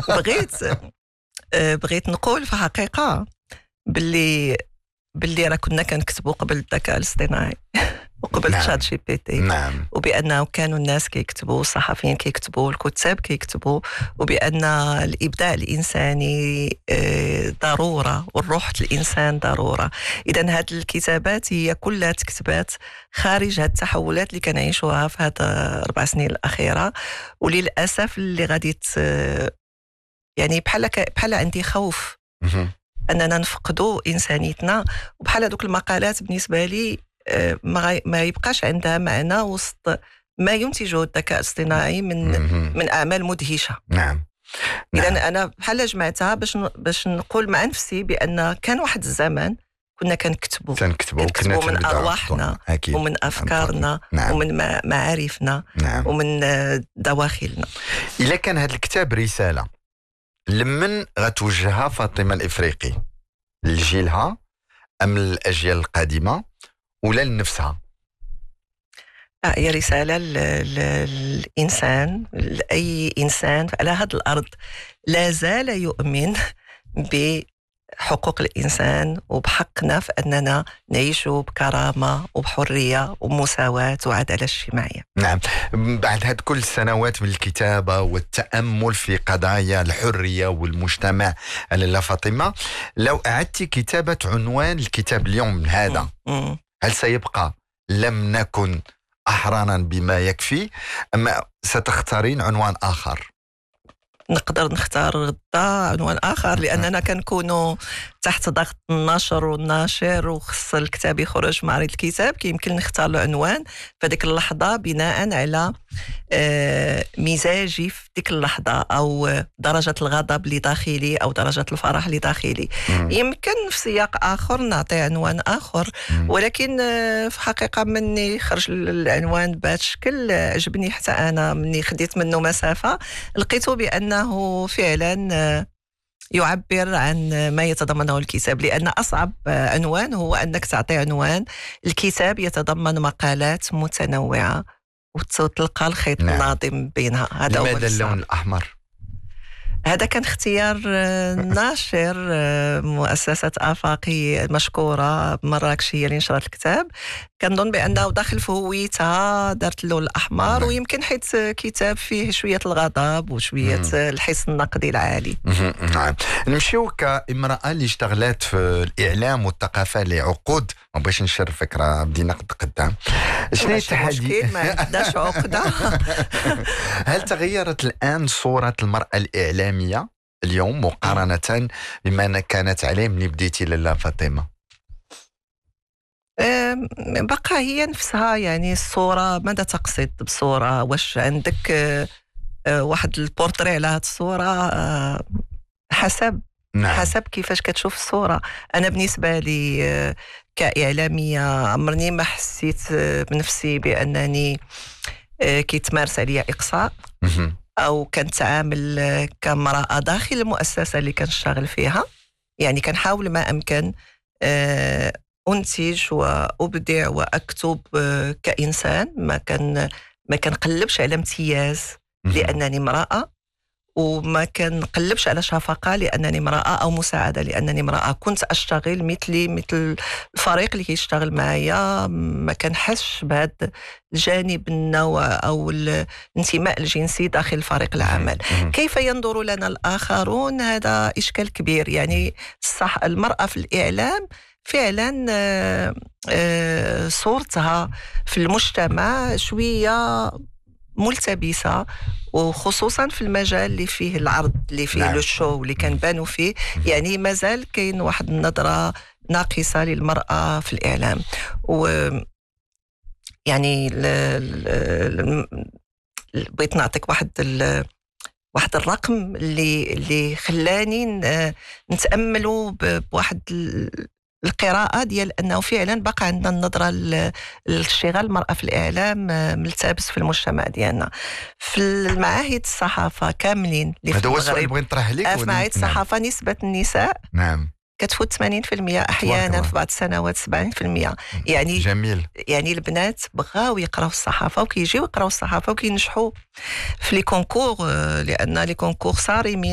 بغيت نقول في حقيقة باللي راه كنا كنكتبوا قبل الذكاء الاصطناعي وقبل تشات جي بي تي. نعم. وبأنه كانوا الناس كيكتبوا، الصحفيين كيكتبوا، الكتاب كيكتبوا، وبأن الإبداع الإنساني ضرورة، والروح الإنسان ضرورة. إذن هذه الكتابات هي كلها تكتبات خارج هذه التحولات اللي كنعيشوها في هذه 4 سنين الأخيرة. وللأسف اللي غادي يعني بحال عندي خوف أننا نفقدوا إنسانيتنا، وبحال هذوك المقالات بالنسبة لي ما يبقاش عندها معنى وسط ما ينتجه الذكاء الاصطناعي من أعمال مدهشة. نعم. إذن أنا بحال جمعتها باش نقول مع نفسي بأن كان واحد الزمان كنا كنكتبوا من أرواحنا ومن أفكارنا. نعم. ومن معارفنا. نعم. ومن دواخلنا. إلا كان هذا الكتاب رسالة لمن غتوجهها فاطمة الإفريقي، لجيلها أم الأجيال القادمة ولا لنفسها؟ هي رسالة للإنسان، لأي إنسان على هذه الأرض لا زال يؤمن بحقوق الإنسان وبحقنا في أننا نعيش بكرامة وبحرية ومساواة وعدالة اجتماعية. نعم. بعد هذه كل السنوات من الكتابة والتأمل في قضايا الحرية والمجتمع، لاله فاطمة، لو أعدت كتابة عنوان الكتاب اليوم هذا، هل سيبقى لم نكن أحرانا بما يكفي، أم ستختارين عنوان آخر؟ نقدر نختار غدا عنوان آخر، لأننا كنكونوا تحت ضغط النشر والناشر وخص الكتاب يخرج معرض الكتاب، كيمكن نختار له عنوان في ديك اللحظة بناء على مزاجي في ديك اللحظة، أو درجة الغضب اللي داخلي أو درجة الفرح اللي داخلي. يمكن في سياق آخر نعطي عنوان آخر، ولكن في حقيقة مني خرج العنوان بهذا الشكل عجبني، حتى أنا مني خديت منه مسافة لقيته بأنه فعلا يعبر عن ما يتضمنه الكتاب. لأن أصعب عنوان هو أنك تعطي عنوان الكتاب يتضمن مقالات متنوعة وتلقى الخيط الناظم بينها. هذا لماذا اللون الأحمر؟ هذا كان اختيار ناشر مؤسسة آفاقي مشكورة مراكش، هي اللي نشرت الكتاب. كنظن بأنه داخل في هويتها دارت له الأحمر، ويمكن حيث كتاب فيه شوية الغضب وشوية الحس النقدي العالي. نعم. نمشيو كامرأة اللي اشتغلت في الإعلام والثقافة لعقود، ما بغيتش نشر فكرة بدينا قدام. شنو التحدي؟ ما عندناش عقدة. هل تغيرت الآن صورة المرأة الإعلامية اليوم مقارنة بما كانت عليه من بديتي لاله فاطمة؟ بقى هي نفسها، يعني الصورة ماذا تقصد بصورة؟ واش عندك واحد البورتري على هذه الصورة؟ حسب كيفاش كتشوف الصورة. أنا بالنسبة لي كإعلامية عمرني ما حسيت بنفسي بأنني كيتمارس عليا إقصاء أو كنتعامل كامرأة داخل المؤسسة اللي كنشتغل فيها. يعني كنحاول ما أمكن أنتج وأبدع وأكتب كإنسان، ما كنقلبش على امتياز لأنني امرأة، وما كنقلبش على شفقة لأنني امرأة أو مساعدة لأنني امرأة. كنت أشتغل مثل الفريق اللي كيشتغل معايا، ما كنحسش بهذا الجانب النوع أو الانتماء الجنسي داخل فريق العمل. كيف ينظر لنا الآخرون؟ هذا إشكال كبير. يعني المرأة في الإعلام فعلا صورتها في المجتمع شوية ملتبسة، وخصوصا في المجال اللي فيه العرض، اللي فيه الشو اللي كنبانوا فيه. يعني مازال كاين واحد النظرة ناقصة للمرأة في الإعلام. و يعني بغيت نعطيك واحد الرقم اللي خلاني نتأملوا بواحد القراءة ديال أنه فعلا بقى عندنا النظرة لاشتغال المرأة في الإعلام ملتبس في المجتمع ديالنا. في المعاهد الصحافة كاملين اللي في المغرب، بغيت نطرح لك في معاهد الصحافة نسبة النساء كتفوت 80%، أحيانا في بعض السنوات 70%. يعني جميل. يعني البنات بغاو يقراو الصحافة وكيجيو يقراو الصحافة وكينجحوا في لي كونكور، لأن لي كونكور صارمين.